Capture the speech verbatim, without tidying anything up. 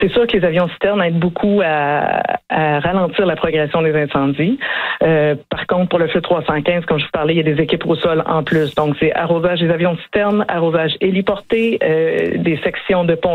C'est sûr que les avions citernes aident beaucoup à, à ralentir la progression des incendies. Euh, par contre, pour le feu trois cent quinze, comme je vous parlais, il y a des équipes au sol en plus. Donc, c'est arrosage des avions citernes, arrosage héliporté, euh, des sections de ponts